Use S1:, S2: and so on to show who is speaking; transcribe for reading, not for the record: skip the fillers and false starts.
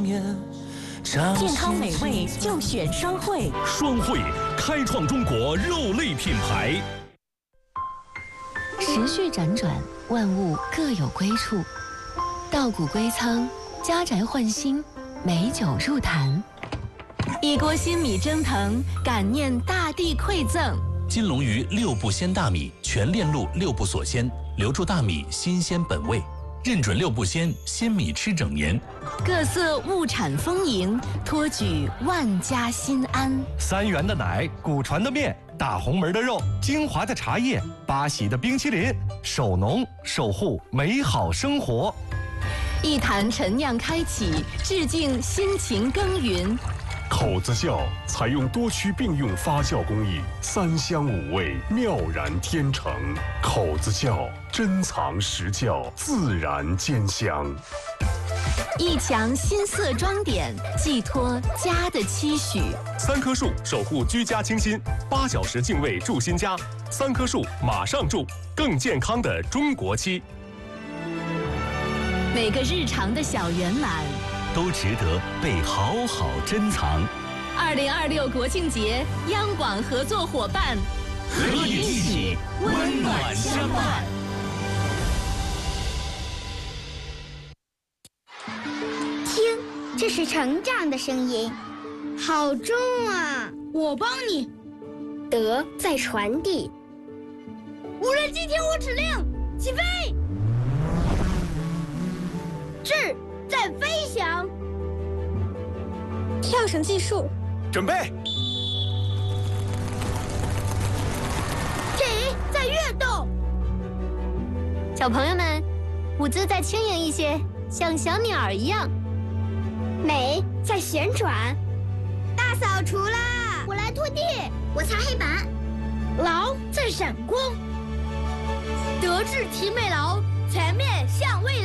S1: 面。
S2: 健康美味就选双汇，
S3: 双汇开创中国肉类品牌。
S4: 时序辗转，万物各有归处。稻谷归仓，家宅换新，美酒入坛。
S2: 一锅新米蒸腾，感念大地馈赠。
S5: 金龙鱼6步鲜大米，全链路6步锁鲜，留住大米新鲜本味。认准6步鲜，鲜米吃整年。
S2: 各色物产丰盈，托举万家心安。
S6: 3元的奶，古传的面，大红门的肉，精华的茶叶，巴西的冰淇淋，守农守护美好生活。
S2: 一坛陈酿开启，致敬辛勤耕耘。
S7: 口子窖采用多区并用发酵工艺，3香5味，妙然天成。口子窖珍藏实窖，自然兼香。
S2: 一墙新色装点，寄托家的期许。
S7: 3棵树守护居家清新，8小时净卫住新家，3棵树马上住，更健康的中国期。
S2: 每个日常的小圆满，
S3: 都值得被好好珍藏。
S2: 2026国庆节，央广合作伙伴，
S3: 和你一起温暖相伴。
S8: 听，这是成长的声音，好重啊！
S9: 我帮你。
S8: 德在传递。
S9: 无人机听我指令，起飞。智在飞翔。
S8: 跳绳技术，
S6: 准备。
S9: 体在跃动。
S8: 小朋友们，舞姿再轻盈一些，像小鸟一样。美在旋转。大扫除啦！
S9: 我来拖地，
S8: 我擦黑板。
S9: 劳在闪光。德智体美劳，全面向未